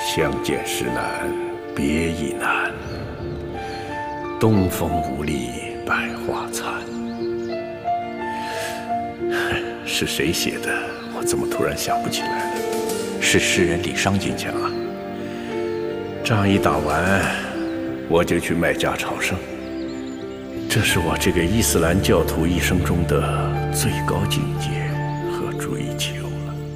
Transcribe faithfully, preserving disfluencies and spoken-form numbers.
相见时难，别亦难。东风无力百花残。是谁写的？我怎么突然想不起来了？ 是诗人李商隐讲啊。 仗一打完，我就去麦加朝圣。这是我这个伊斯兰教徒一生中的最高境界。